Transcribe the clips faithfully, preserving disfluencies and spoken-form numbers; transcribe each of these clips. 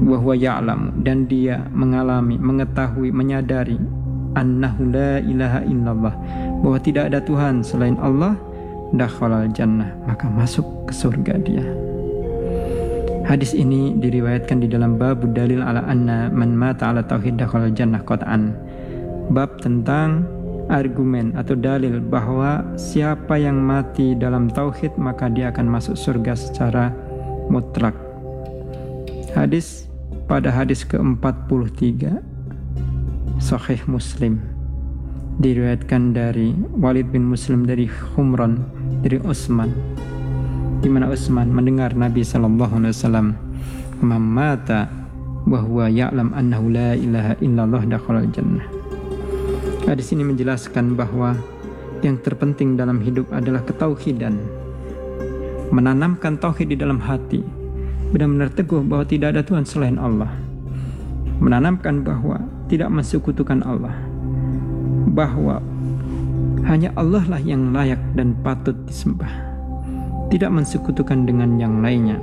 wa huwa ya'lamu, dan dia mengalami, mengetahui, menyadari annahu la ilaha illallah, bahwa tidak ada Tuhan selain Allah, dakhalal jannah, maka masuk ke surga dia. Hadis ini diriwayatkan di dalam bab dalil ala anna man mata ala tauhid dakhalal jannah qat'an. Bab tentang argumen atau dalil bahwa siapa yang mati dalam tauhid maka dia akan masuk surga secara mutlak. Hadis pada hadis ke empat puluh tiga Sahih Muslim diriwayatkan dari Walid bin Muslim dari Humran dari Utsman, di mana Utsman mendengar Nabi sallallahu alaihi wasallam, "Man mata wa huwa ya'lam annahu la ilaha illallah dakhalal jannah." Hadis ini menjelaskan bahwa yang terpenting dalam hidup adalah ketauhidan. Menanamkan tauhid di dalam hati, benar-benar teguh bahwa tidak ada Tuhan selain Allah. Menanamkan bahwa tidak mensekutukan Allah, bahwa hanya Allah lah yang layak dan patut disembah, tidak mensekutukan dengan yang lainnya.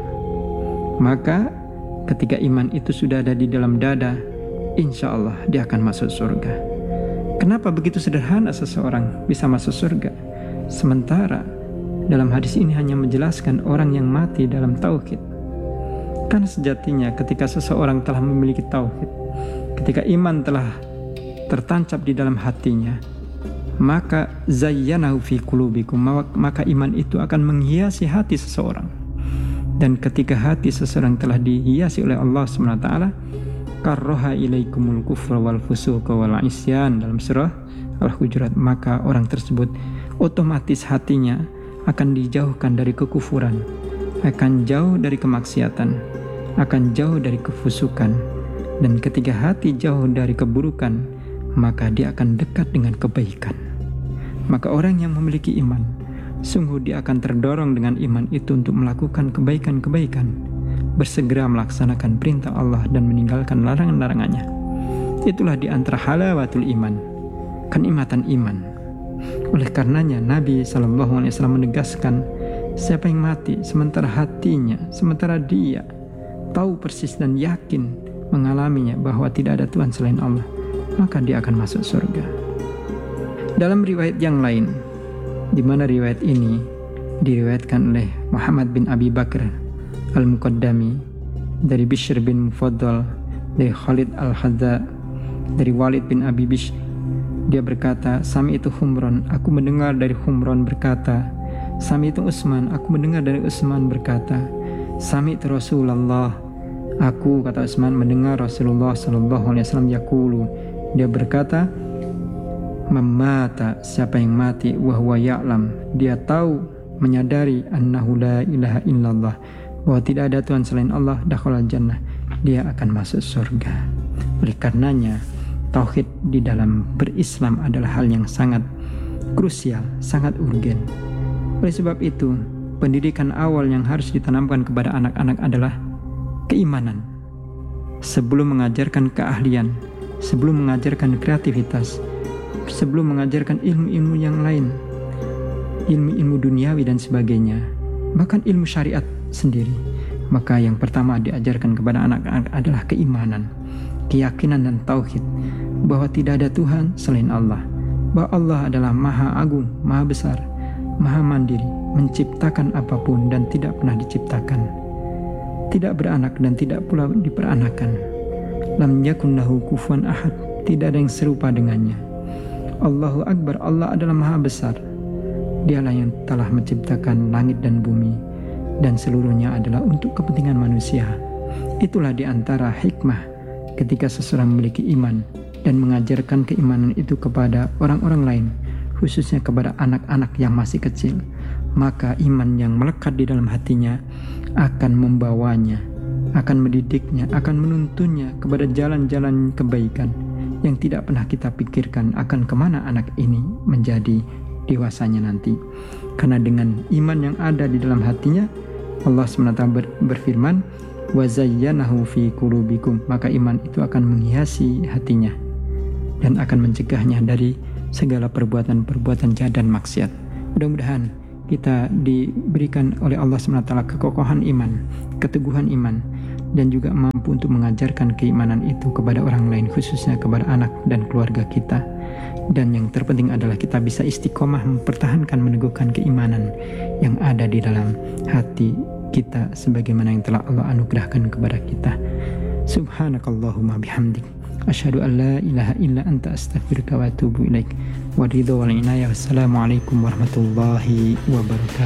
Maka ketika iman itu sudah ada di dalam dada, insya Allah dia akan masuk surga. Kenapa begitu sederhana seseorang bisa masuk surga, sementara dalam hadis ini hanya menjelaskan orang yang mati dalam tauhid? Karena sejatinya ketika seseorang telah memiliki tauhid, ketika iman telah tertancap di dalam hatinya, maka zayyanahu fi qulubikum, maka iman itu akan menghiasi hati seseorang. Dan ketika hati seseorang telah dihiasi oleh Allah subhanahu wa taala, karroha ilaikumul kufra wal fusuqa wal isyan, dalam surah Al-Hujurat, maka orang tersebut otomatis hatinya akan dijauhkan dari kekufuran, akan jauh dari kemaksiatan, akan jauh dari kefusukan. Dan ketika hati jauh dari keburukan, maka dia akan dekat dengan kebaikan. Maka orang yang memiliki iman, sungguh dia akan terdorong dengan iman itu untuk melakukan kebaikan-kebaikan, bersegera melaksanakan perintah Allah dan meninggalkan larangan-larangannya. Itulah di antara halawatul iman, kenikmatan iman. Oleh karenanya Nabi shallallahu alaihi wasallam menegaskan, siapa yang mati sementara hatinya, sementara dia tahu persis dan yakin mengalaminya bahwa tidak ada Tuhan selain Allah, maka dia akan masuk surga. Dalam riwayat yang lain, di mana riwayat ini diriwayatkan oleh Muhammad bin Abi Bakr Al-Muqaddami, dari Bishr bin Mufaddal, dari Khalid Al-Hadza, dari Walid bin Abi Bishr, dia berkata, Sami itu Humron, aku mendengar dari Humron berkata, Sami itu Utsman, aku mendengar dari Utsman berkata, Sami itu Rasulullah, aku, kata Utsman, mendengar Rasulullah sallallahu alaihi wasallam yaqulu, dia berkata, Mamata, siapa yang mati, wa huwa ya'lam, dia tahu, menyadari annahu la ilaha illallah, bahwa tidak ada Tuhan selain Allah, dakhalal jannah, dia akan masuk surga. Oleh karenanya tauhid di dalam berislam adalah hal yang sangat krusial, sangat urgen. Oleh sebab itu, pendidikan awal yang harus ditanamkan kepada anak-anak adalah keimanan. Sebelum mengajarkan keahlian, sebelum mengajarkan kreativitas, sebelum mengajarkan ilmu-ilmu yang lain, ilmu-ilmu duniawi dan sebagainya, bahkan ilmu syariat sendiri, maka yang pertama diajarkan kepada anak-anak adalah keimanan, keyakinan dan tauhid bahwa tidak ada Tuhan selain Allah, bahwa Allah adalah Maha Agung, Maha Besar, Maha Mandiri, menciptakan apapun dan tidak pernah diciptakan, tidak beranak dan tidak pula diperanakan. Lam yakun lahu kufuwan ahad, tidak ada yang serupa dengannya. Allahu Akbar, Allah adalah Maha Besar. Dialah yang telah menciptakan langit dan bumi, dan seluruhnya adalah untuk kepentingan manusia. Itulah di antara hikmah ketika seseorang memiliki iman dan mengajarkan keimanan itu kepada orang-orang lain, khususnya kepada anak-anak yang masih kecil. Maka iman yang melekat di dalam hatinya akan membawanya, akan mendidiknya, akan menuntunnya kepada jalan-jalan kebaikan yang tidak pernah kita pikirkan akan kemana anak ini menjadi dewasanya nanti. Karena dengan iman yang ada di dalam hatinya, Allah subhanahu wa taala ber, berfirman, wa zayyanahu fi qulubikum, maka iman itu akan menghiasi hatinya dan akan mencegahnya dari segala perbuatan-perbuatan jahat dan maksiat. Mudah-mudahan kita diberikan oleh Allah subhanahu wa taala kekokohan iman, keteguhan iman, dan juga mampu untuk mengajarkan keimanan itu kepada orang lain, khususnya kepada anak dan keluarga kita. Dan yang terpenting adalah kita bisa istiqomah mempertahankan, meneguhkan keimanan yang ada di dalam hati kita sebagaimana yang telah Allah anugerahkan kepada kita. Subhanakallahumma bihamdik, asyhadu an la ilaha illa anta, astaghfiruka wa atubu ilaik. Wa ridho wal inayah. Wassalamualaikum warahmatullahi wabarakatuh.